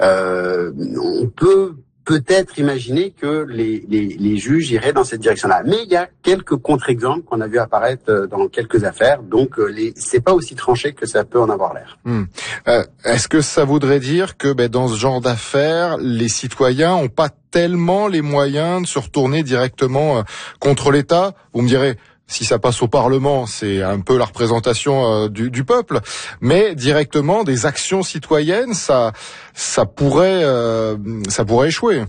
On peut peut-être imaginer que les juges iraient dans cette direction-là. Mais il y a quelques contre-exemples qu'on a vu apparaître dans quelques affaires, donc c'est pas aussi tranché que ça peut en avoir l'air. Est-ce que ça voudrait dire que dans ce genre d'affaires, les citoyens ont pas tellement les moyens de se retourner directement contre l'État? Vous me direz, si ça passe au Parlement, c'est un peu la représentation du peuple, mais directement des actions citoyennes, ça pourrait échouer.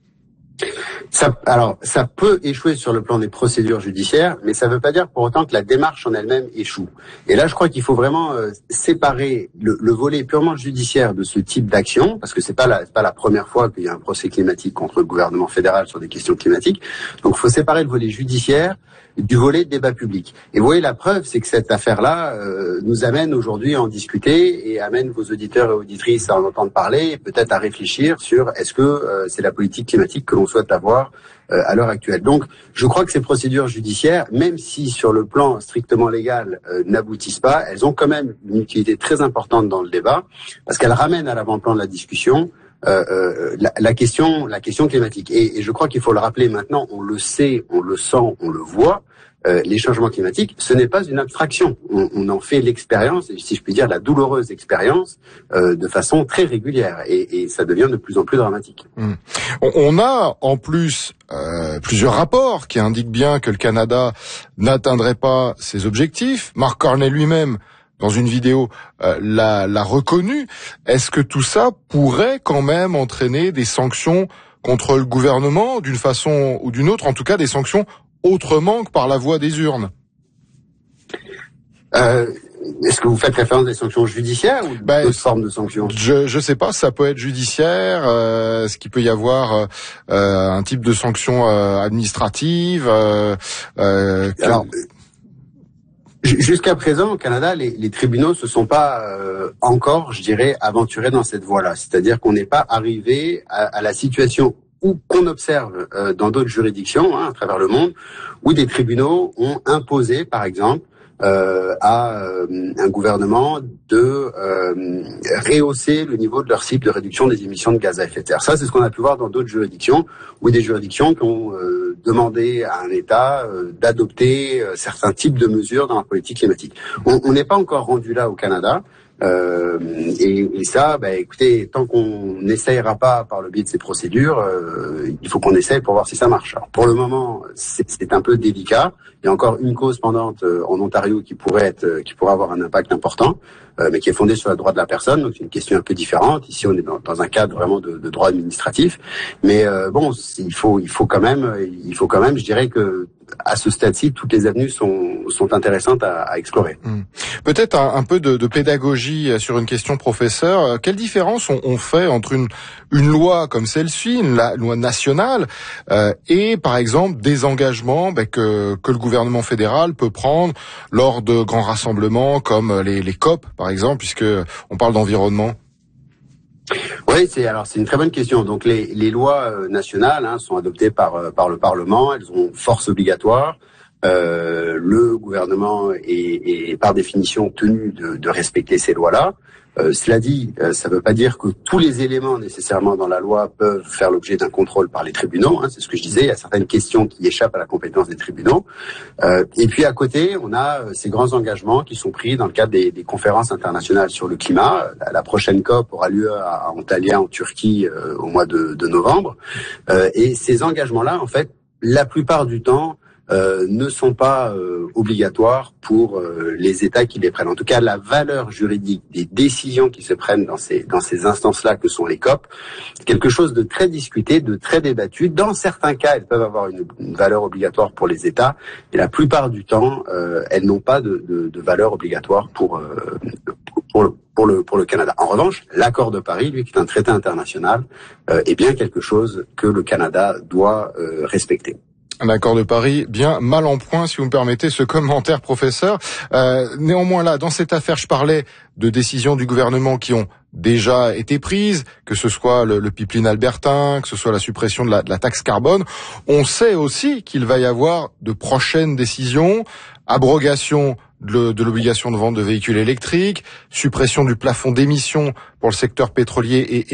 Ça peut échouer sur le plan des procédures judiciaires, mais ça ne veut pas dire pour autant que la démarche en elle-même échoue. Et là, je crois qu'il faut vraiment séparer le volet purement judiciaire de ce type d'action, parce que c'est pas la première fois qu'il y a un procès climatique contre le gouvernement fédéral sur des questions climatiques. Donc, il faut séparer le volet judiciaire du volet débat public. Et vous voyez, la preuve, c'est que cette affaire-là nous amène aujourd'hui à en discuter et amène vos auditeurs et auditrices à en entendre parler et peut-être à réfléchir sur est-ce que c'est la politique climatique que l'on souhaite avoir à l'heure actuelle. Donc, je crois que ces procédures judiciaires, même si sur le plan strictement légal n'aboutissent pas, elles ont quand même une utilité très importante dans le débat parce qu'elles ramènent à l'avant-plan de la discussion la question climatique. Et je crois qu'il faut le rappeler maintenant, on le sait, on le sent, on le voit, les changements climatiques, ce n'est pas une abstraction. On en fait l'expérience, si je puis dire, la douloureuse expérience, de façon très régulière. Et ça devient de plus en plus dramatique. On a en plus plusieurs rapports qui indiquent bien que le Canada n'atteindrait pas ses objectifs. Mark Carney lui-même, dans une vidéo, l'a reconnu. Est-ce que tout ça pourrait quand même entraîner des sanctions contre le gouvernement d'une façon ou d'une autre, en tout cas des sanctions autrement que par la voie des urnes? Est-ce que vous faites référence à des sanctions judiciaires ou d'autres formes de sanctions? Je sais pas, ça peut être judiciaire, est-ce qu'il peut y avoir un type de sanction administrative Alors, jusqu'à présent, au Canada, les tribunaux se sont pas encore, je dirais, aventurés dans cette voie-là. C'est-à-dire qu'on n'est pas arrivé à la situation qu'on observe dans d'autres juridictions à travers le monde, où des tribunaux ont imposé, par exemple, à un gouvernement de rehausser le niveau de leur cible de réduction des émissions de gaz à effet de serre. Ça, c'est ce qu'on a pu voir dans d'autres juridictions, ou des juridictions qui ont demandé à un État d'adopter certains types de mesures dans la politique climatique. On n'est pas encore rendu là au Canada. Et ça, écoutez, tant qu'on n'essayera pas par le biais de ces procédures, il faut qu'on essaye pour voir si ça marche. Alors, pour le moment, c'est un peu délicat. Il y a encore une cause pendante en Ontario qui pourrait avoir un impact important, mais qui est fondée sur le droit de la personne. Donc c'est une question un peu différente. Ici, on est dans un cadre vraiment de droit administratif. Mais il faut quand même, je dirais que à ce stade-ci, toutes les avenues sont intéressantes à explorer. Peut-être un peu de pédagogie sur une question, professeur. Quelle différence on fait entre une loi comme celle-ci, une loi nationale, et par exemple des engagements que le gouvernement fédéral peut prendre lors de grands rassemblements comme les COP, par exemple, puisque on parle d'environnement? Oui, c'est une très bonne question. Donc les lois nationales sont adoptées par le Parlement, elles ont force obligatoire. Le gouvernement est par définition tenu de respecter ces lois-là. Cela dit, ça ne veut pas dire que tous les éléments nécessairement dans la loi peuvent faire l'objet d'un contrôle par les tribunaux. C'est ce que je disais, il y a certaines questions qui échappent à la compétence des tribunaux. Et puis à côté, on a ces grands engagements qui sont pris dans le cadre des conférences internationales sur le climat. La prochaine COP aura lieu à Antalya en Turquie au mois de novembre. Et ces engagements-là, en fait, la plupart du temps, ne sont pas obligatoires pour les États qui les prennent. En tout cas, la valeur juridique des décisions qui se prennent dans ces instances-là que sont les COP, c'est quelque chose de très discuté, de très débattu. Dans certains cas, elles peuvent avoir une valeur obligatoire pour les États, et la plupart du temps, elles n'ont pas de valeur obligatoire pour le Canada. En revanche, l'accord de Paris, lui, qui est un traité international, est bien quelque chose que le Canada doit respecter. Un accord de Paris bien mal en point, si vous me permettez ce commentaire, professeur. Néanmoins, là, dans cette affaire, je parlais de décisions du gouvernement qui ont déjà été prises, que ce soit le pipeline albertain, que ce soit la suppression de la taxe carbone. On sait aussi qu'il va y avoir de prochaines décisions, abrogation de l'obligation de vente de véhicules électriques, suppression du plafond d'émissions pour le secteur pétrolier et